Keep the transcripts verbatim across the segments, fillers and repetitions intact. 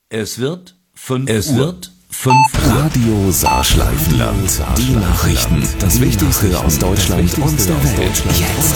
Es wird fünf Es Uhr. wird fünf Radio Saarschleifenland. Die Nachrichten. Das Wichtigste aus Deutschland und der Welt. Jetzt.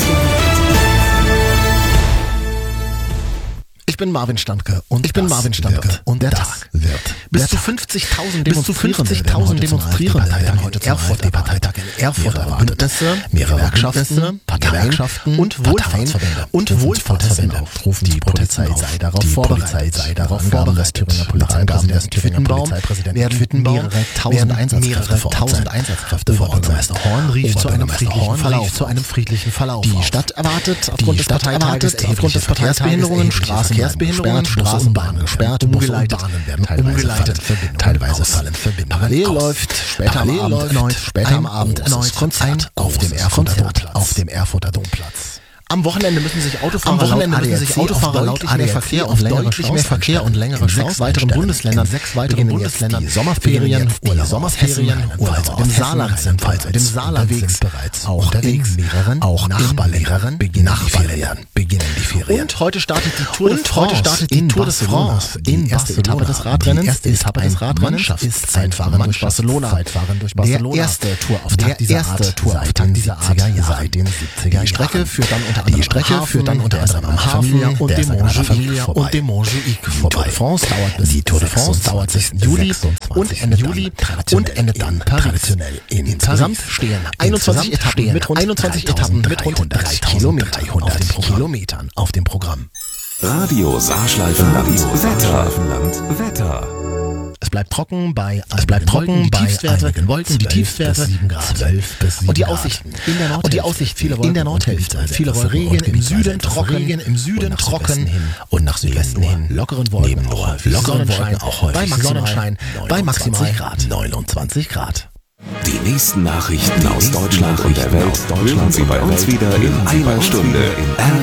Ich bin Marvin Standke und ich bin Marvin Standke und der Tag wird bis zu fünfzigtausend Demonstrierende Demonstrierende werden heute zum AfD-Parteitag in Erfurt erwartet. Bündnisse, mehrere Gewerkschaften, Gewerkschaften und Wohlfahrtsverbände und Wohlfahrtsverbände rufen die Polizei sei darauf vorbereitet, sei darauf vorbereitet. Thüringer Polizeipräsident Thüringer Polizeipräsident werden mehrere tausend Einsatzkräfte vor Ort. Obermeister Horn rief zu einem friedlichen Verlauf. Zu einem friedlichen Verlauf. Die Stadt erwartet aufgrund des Parteitages aufgrund des Verkehrsbehinderungen Straßen Verkehrsbehinderungen, Straßen, Bahnen gesperrt, umgeleitet, werden teilweise fallen, teilweise fallen Verbindungen. Parallel läuft später am Abend erneut, später am Abend erneut Konzert auf dem Erfurter Domplatz. Auf dem Erfurter Domplatz. Am Wochenende müssen sich Autofahrer Am Wochenende müssen sich Autofahrer laut A D A C auf deutlich mehr Verkehr und längere Staus. In sechs weiteren Bundesländern, sechs weiteren Bundesländern die Sommerferien, die Sommerferien, Urlaub im Saarland sind bereits im Saarland unterwegs, bereits auch unterwegs, mehreren, auch Nachbarländern beginnen beginnen die Ferien. Und heute startet die Tour de France. Heute startet die Tour de France. Die erste Etappe des Radrennens. Die erste Etappe des Radrennens ist Zeitfahren durch Barcelona. Zeitfahren durch Barcelona. Der erste Tourauftakt dieser Art seit den siebziger Jahren. Die Strecke führt dann unter Die Strecke führt dann unter anderem am Hafen und dem Montjuic und dem Montjuic vorbei. Die Tour de France dauert bis die Tour de France dauert bis Juli und Ende Juli und endet dann traditionell in Insgesamt stehen einundzwanzig Etappen mit rund einundzwanzig Etappen mit rund dreitausend Kilometern auf dem Programm. Radio Saarschleifenland. Wetter. Wetter. Es bleibt trocken bei es bleibt trocken bei einigen Wolken, die Tiefstwerte zwölf bis sieben und die Aussichten in der Nordhälfte, und die Aussichten viele Wolken in der Nordhälfte, viele Wolken, Regen im Süden trocken, im Süden trocken und nach Südwesten hin lockeren Wolken, lockeren Wolken auch häufig Sonnenschein bei maximal neunundzwanzig Grad. Die nächsten Nachrichten aus Deutschland und der Welt hören Sie bei uns wieder in einer Stunde in